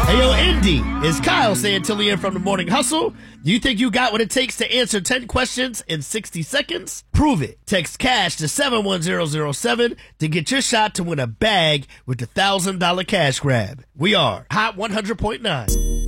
Hey, yo, Indy, is Kyle Santillian from the Morning Hustle? Do you think you got what it takes to answer 10 questions in 60 seconds? Prove it. Text CASH to 71007 to get your shot to win a bag with the $1,000 cash grab. We are Hot 100.9.